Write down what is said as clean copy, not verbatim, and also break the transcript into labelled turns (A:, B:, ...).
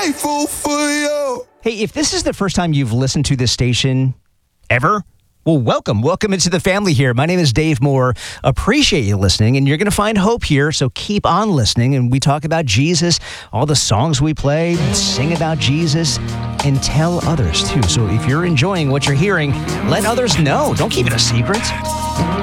A: grateful for you.
B: Hey, if this is the first time you've listened to this station ever, well, welcome. Welcome into the family here. My name is Dave Moore. Appreciate you listening, and you're going to find hope here, so keep on listening. And we talk about Jesus, all the songs we play, sing about Jesus, and tell others, too. So if you're enjoying what you're hearing, let others know. Don't keep it a secret.